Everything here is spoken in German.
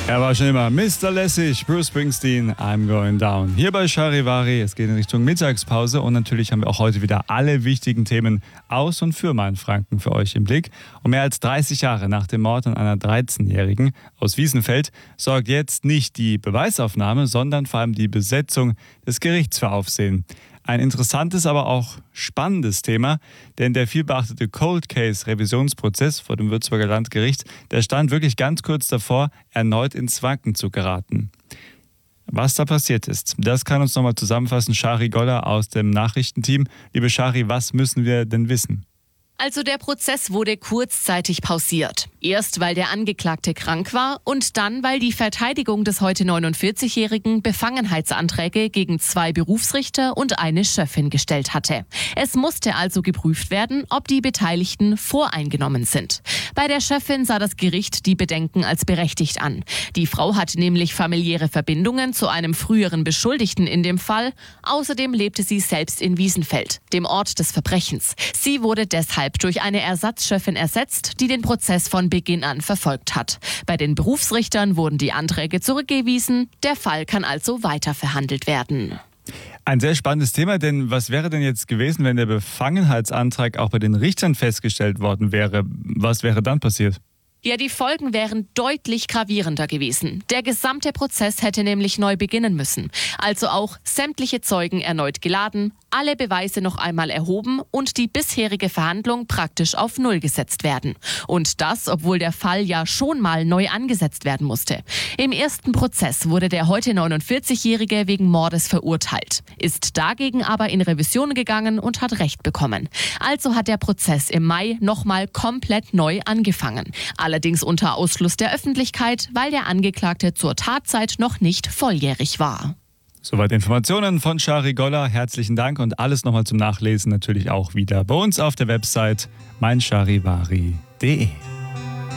Er war schon immer Mr. Lässig, Bruce Springsteen, I'm Going Down. Hier bei Charivari, es geht in Richtung Mittagspause und natürlich haben wir auch heute wieder alle wichtigen Themen aus und für Mainfranken für euch im Blick. Und mehr als 30 Jahre nach dem Mord an einer 13-Jährigen aus Wiesenfeld sorgt jetzt nicht die Beweisaufnahme, sondern vor allem die Besetzung des Gerichts für Aufsehen. Ein interessantes, aber auch spannendes Thema, denn der vielbeachtete Cold Case Revisionsprozess vor dem Würzburger Landgericht, der stand wirklich ganz kurz davor, erneut ins Wanken zu geraten. Was da passiert ist, das kann uns nochmal zusammenfassen Shari Goller aus dem Nachrichtenteam. Liebe Shari, was müssen wir denn wissen? Also der Prozess wurde kurzzeitig pausiert. Erst weil der Angeklagte krank war und dann weil die Verteidigung des heute 49-Jährigen Befangenheitsanträge gegen 2 Berufsrichter und eine Schöffin gestellt hatte. Es musste also geprüft werden, ob die Beteiligten voreingenommen sind. Bei der Schöffin sah das Gericht die Bedenken als berechtigt an. Die Frau hat nämlich familiäre Verbindungen zu einem früheren Beschuldigten in dem Fall. Außerdem lebte sie selbst in Wiesenfeld, dem Ort des Verbrechens. Sie wurde deshalb durch eine Ersatzschöffin ersetzt, die den Prozess von Beginn an verfolgt hat. Bei den Berufsrichtern wurden die Anträge zurückgewiesen. Der Fall kann also weiter verhandelt werden. Ein sehr spannendes Thema, denn was wäre denn jetzt gewesen, wenn der Befangenheitsantrag auch bei den Richtern festgestellt worden wäre? Was wäre dann passiert? Ja, die Folgen wären deutlich gravierender gewesen. Der gesamte Prozess hätte nämlich neu beginnen müssen. Also auch sämtliche Zeugen erneut geladen, alle Beweise noch einmal erhoben und die bisherige Verhandlung praktisch auf Null gesetzt werden. Und das, obwohl der Fall ja schon mal neu angesetzt werden musste. Im ersten Prozess wurde der heute 49-Jährige wegen Mordes verurteilt, ist dagegen aber in Revision gegangen und hat Recht bekommen. Also hat der Prozess im Mai nochmal komplett neu angefangen. Allerdings unter Ausschluss der Öffentlichkeit, weil der Angeklagte zur Tatzeit noch nicht volljährig war. Soweit Informationen von Shari Goller. Herzlichen Dank und alles nochmal zum Nachlesen natürlich auch wieder bei uns auf der Website meincharivari.de.